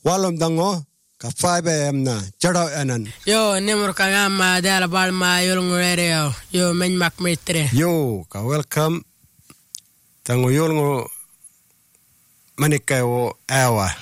walom dango ka 5am na chado anan yo nemur ka ngama dala balma yolngure yo men mak mitre yo ka welcome tango yolngo manikayo awa